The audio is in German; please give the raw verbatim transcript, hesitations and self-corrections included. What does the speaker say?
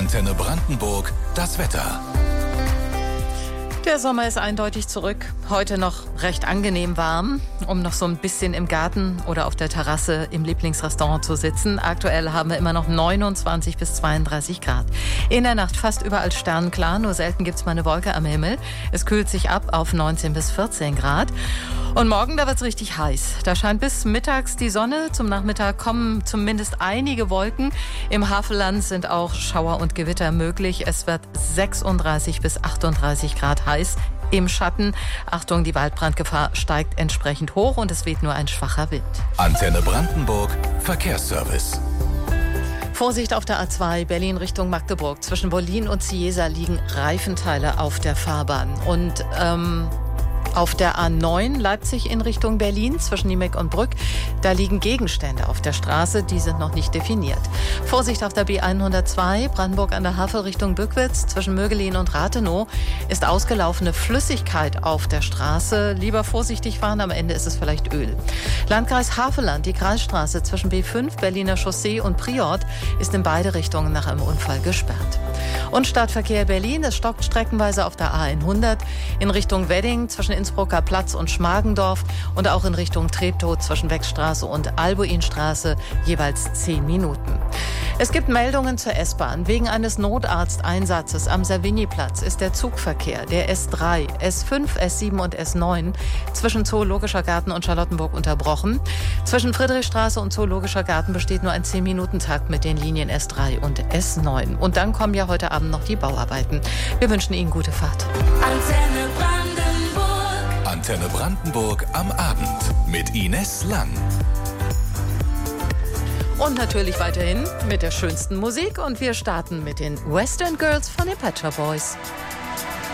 Antenne Brandenburg, das Wetter. Der Sommer ist eindeutig zurück. Heute noch recht angenehm warm, um noch so ein bisschen im Garten oder auf der Terrasse im Lieblingsrestaurant zu sitzen. Aktuell haben wir immer noch neunundzwanzig bis zweiunddreißig Grad. In der Nacht fast überall sternenklar, nur selten gibt es mal eine Wolke am Himmel. Es kühlt sich ab auf neunzehn bis vierzehn Grad. Und morgen, da wird es richtig heiß. Da scheint bis mittags die Sonne. Zum Nachmittag kommen zumindest einige Wolken. Im Havelland sind auch Schauer und Gewitter möglich. Es wird sechsunddreißig bis achtunddreißig Grad heiß. Im Schatten. Achtung, die Waldbrandgefahr steigt entsprechend hoch und es weht nur ein schwacher Wind. Antenne Brandenburg, Verkehrsservice. Vorsicht auf der A zwei, Berlin Richtung Magdeburg. Zwischen Bollin und Cieza liegen Reifenteile auf der Fahrbahn. Und ähm, auf der A neun Leipzig in Richtung Berlin zwischen Niemek und Brück, da liegen Gegenstände auf der Straße, die sind noch nicht definiert. Vorsicht auf der B hundertzwei, Brandenburg an der Havel Richtung Bückwitz zwischen Mögelin und Rathenow ist ausgelaufene Flüssigkeit auf der Straße. Lieber vorsichtig fahren, am Ende ist es vielleicht Öl. Landkreis Havelland, die Kreisstraße zwischen B fünf, Berliner Chaussee und Priort ist in beide Richtungen nach einem Unfall gesperrt. Und Stadtverkehr Berlin, es stockt streckenweise auf der A hundert in Richtung Wedding zwischen Innsbrucker Platz und Schmargendorf und auch in Richtung Treptow zwischen Weckstraße und Albuinstraße jeweils zehn Minuten. Es gibt Meldungen zur S-Bahn. Wegen eines Notarzteinsatzes am Savignyplatz ist der Zugverkehr der S drei, S fünf, S sieben und S neun zwischen Zoologischer Garten und Charlottenburg unterbrochen. Zwischen Friedrichstraße und Zoologischer Garten besteht nur ein zehn Minuten Takt mit den Linien S drei und S neun. Und dann kommen ja heute Abend noch die Bauarbeiten. Wir wünschen Ihnen gute Fahrt. Antenne Brandenburg. Antenne Brandenburg am Abend mit Ines Lang. Und natürlich weiterhin mit der schönsten Musik. Und wir starten mit den Western Girls von den Pet Shop Boys.